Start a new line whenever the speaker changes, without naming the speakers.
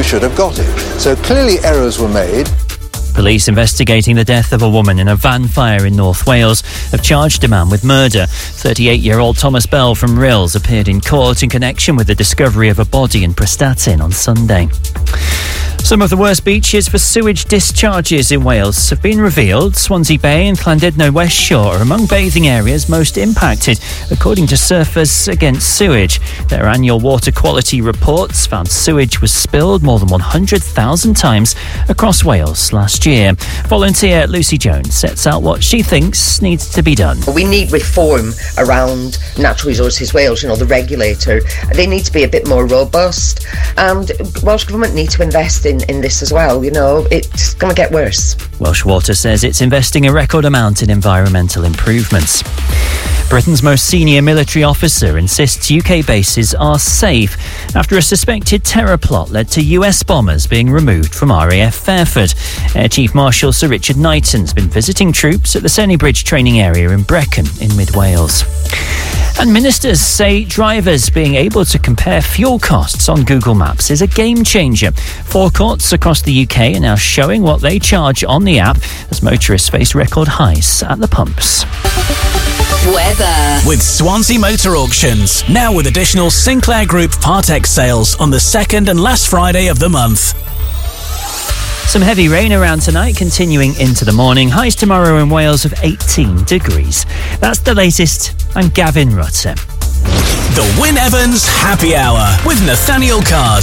should have got it. So clearly errors were made.
Police investigating the death of a woman in a van fire in North Wales have charged a man with murder. 38-year-old Thomas Bell from Rills appeared in court in connection with the discovery of a body in Prestatyn on Sunday. Some of the worst beaches for sewage discharges in Wales have been revealed. Swansea Bay and Llandudno West Shore are among bathing areas most impacted, according to Surfers Against Sewage. Their annual water quality reports found sewage was spilled more than 100,000 times across Wales last year. Volunteer Lucy Jones sets out what she thinks needs to be done.
We need reform around Natural Resources Wales, the regulator. They need to be a bit more robust, and Welsh Government need to invest in this as well. It's going to get worse.
Welsh Water says it's investing a record amount in environmental improvements. Britain's most senior military officer insists UK bases are safe after a suspected terror plot led to US bombers being removed from RAF Fairford. Air Chief Marshal Sir Richard Knighton's been visiting troops at the Senny Bridge training area in Brecon in mid-Wales. And ministers say drivers being able to compare fuel costs on Google Maps is a game changer. Forecourts across the UK are now showing what they charge on the app as motorists face record highs at the pumps.
Weather. With Swansea Motor Auctions. Now with additional Sinclair Group Part-X sales on the second and last Friday of the month.
Some heavy rain around tonight, continuing into the morning. Highs tomorrow in Wales of 18 degrees. That's the latest. I'm Gavin Rutter.
The Wyn Evans Happy Hour with Nathaniel Cars.